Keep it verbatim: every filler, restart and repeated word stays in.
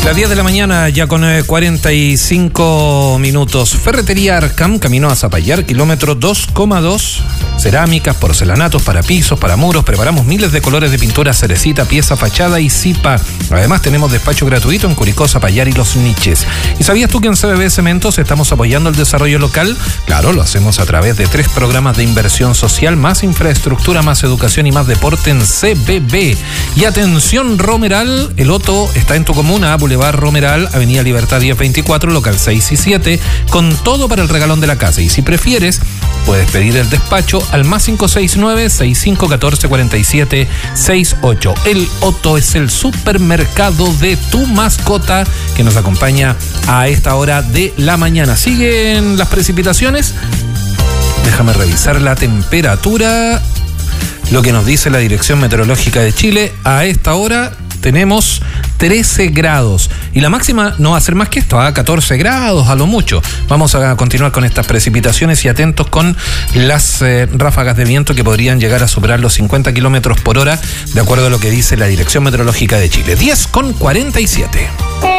Las diez de la mañana, ya con eh, cuarenta y cinco minutos. Ferretería Arcam, camino a Zapallar, kilómetro dos coma dos. Cerámicas, porcelanatos, para pisos, para muros. Preparamos miles de colores de pintura, cerecita, pieza, fachada y zipa. Además, tenemos despacho gratuito en Curicó, Zapallar y Los Niches. ¿Y sabías tú que en C B B Cementos estamos apoyando el desarrollo local? Claro, lo hacemos a través de tres programas de inversión social, más infraestructura, más educación y más deporte en C B B. Y atención, Romeral, el Otto está en tu comuna, Boulevard Romeral, Avenida Libertad diez veinticuatro, local seis y siete, con todo para el regalón de la casa. Y si prefieres, puedes pedir el despacho al más cinco seis nueve, seis cinco uno cuatro, cuatro siete seis ocho. El Otto es el supermercado de tu mascota que nos acompaña a esta hora de la mañana. ¿Siguen las precipitaciones? Déjame revisar la temperatura. Lo que nos dice la Dirección Meteorológica de Chile, a esta hora tenemos trece grados y la máxima no va a ser más que esto, a catorce grados a lo mucho. Vamos a continuar con estas precipitaciones y atentos con las eh, ráfagas de viento que podrían llegar a superar los cincuenta kilómetros por hora, de acuerdo a lo que dice la Dirección Meteorológica de Chile. diez con cuarenta y siete.